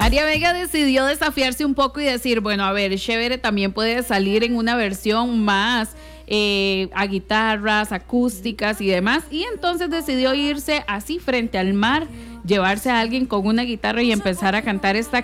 María Vega decidió desafiarse un poco y decir, bueno, a ver, chévere, también puede salir en una versión más a guitarras, acústicas y demás. Y entonces decidió irse así frente al mar, llevarse a alguien con una guitarra y empezar a cantar esta